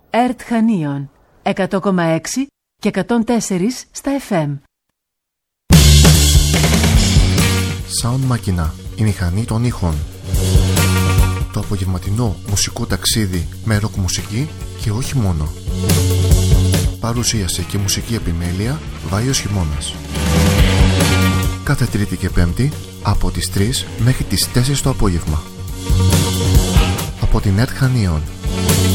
ΕΡΤ Χανίων 100,6 και 104 στα FM. Sound Machina, η μηχανή των ήχων. Το απογευματινό μουσικό ταξίδι με ροκ μουσική και όχι μόνο. Παρουσίαση και μουσική επιμέλεια Βάιος Χειμώνας. Κάθε Τρίτη και Πέμπτη από τις 3 μέχρι τις 4 το απόγευμα. Από την ΕΡΤ Χανίων.